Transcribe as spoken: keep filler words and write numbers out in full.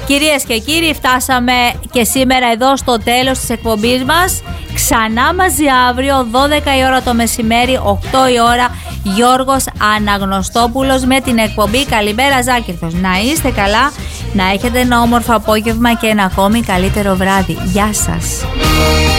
Κυρίες και κύριοι, φτάσαμε και σήμερα εδώ στο τέλος της εκπομπής μας. Ξανά μαζί αύριο, δώδεκα η ώρα το μεσημέρι, οκτώ η ώρα, Γιώργος Αναγνωστόπουλος με την εκπομπή Καλημέρα Ζάκυνθος. Να είστε καλά, να έχετε ένα όμορφο απόγευμα και ένα ακόμη καλύτερο βράδυ. Γεια σας.